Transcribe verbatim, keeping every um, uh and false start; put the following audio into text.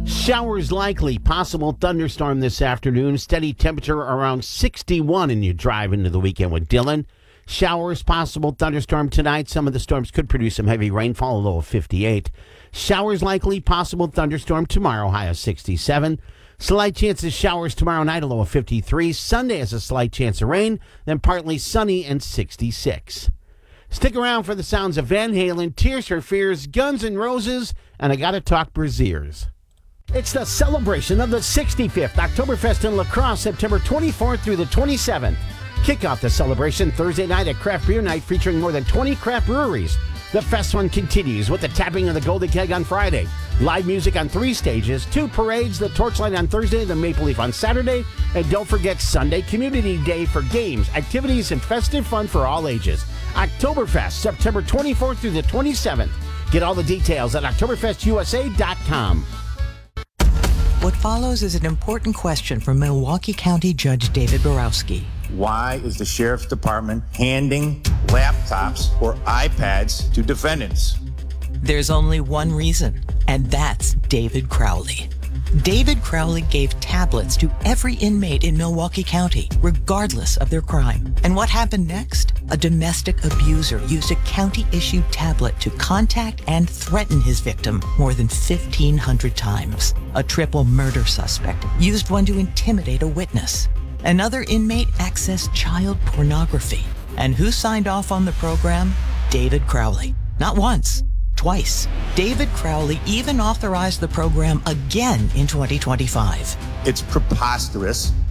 Showers likely. Possible thunderstorm this afternoon. Steady temperature around sixty-one in your drive into the weekend with Dylan. Showers, possible thunderstorm tonight. Some of the storms could produce some heavy rainfall, a low of fifty-eight. Showers likely. Possible thunderstorm tomorrow, high of sixty-seven. Slight chance of showers tomorrow night, a low of fifty-three. Sunday has a slight chance of rain, then partly sunny and sixty-six. Stick around for the sounds of Van Halen, Tears for Fears, Guns N' Roses, and I Gotta Talk Braziers. It's the celebration of the sixty-fifth Oktoberfest in La Crosse, September twenty-fourth through the twenty-seventh. Kick off the celebration Thursday night at Craft Beer Night featuring more than twenty craft breweries. The fest one continues with the tapping of the Golden Keg on Friday. Live music on three stages, two parades, the Torchlight on Thursday, the Maple Leaf on Saturday, and don't forget Sunday Community Day for games, activities, and festive fun for all ages. Oktoberfest, September twenty-fourth through the twenty-seventh. Get all the details at oktoberfest u s a dot com. What follows is an important question from Milwaukee County Judge David Borowski. Why is the Sheriff's Department handing laptops or iPads to defendants? There's only one reason, and that's David Crowley. David Crowley gave tablets to every inmate in Milwaukee County, regardless of their crime. And what happened next? A domestic abuser used a county-issued tablet to contact and threaten his victim more than fifteen hundred times. A triple murder suspect used one to intimidate a witness. Another inmate accessed child pornography. And who signed off on the program? David Crowley. Not once. Twice. David Crowley even authorized the program again in twenty twenty-five. It's preposterous